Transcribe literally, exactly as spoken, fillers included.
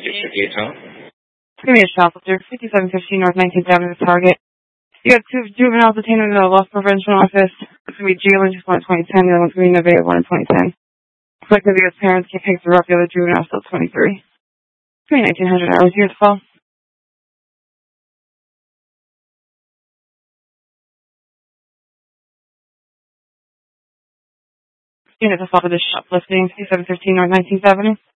District eight Town. Give me a shoplifter, fifty-seven fifteen North nineteenth Avenue, Target. You have two juveniles detained in the loss prevention office. It's going to be Jalen, just one in twenty ten. The other one's going to be Nevaeh, one in twenty ten. Collectively, as parents can't pick her up. The other juvenile still twenty-three. Give me nineteen hundred hours here to fall. Unit to fall for this shoplifting, fifty-seven fifteen North nineteenth Avenue.